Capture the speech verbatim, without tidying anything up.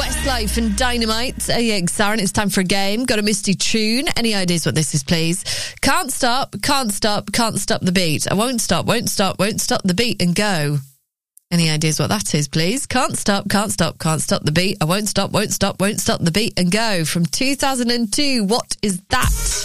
Westlife and Dynamite. Uh, yeah, Saren, it's time for a game. Got a misty tune. Any ideas what this is, please? Can't stop, can't stop, can't stop the beat. I won't stop, won't stop, won't stop the beat and go. Any ideas what that is, please? Can't stop, can't stop, can't stop the beat. I won't stop, won't stop, won't stop the beat and go. From two thousand two, what is that?